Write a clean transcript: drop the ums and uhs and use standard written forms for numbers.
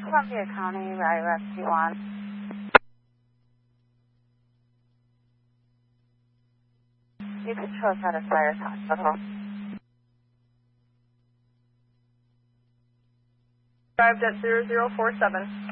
Columbia County, Rescue 1. You can show us at Aspires Hospital. Arrived at 0047.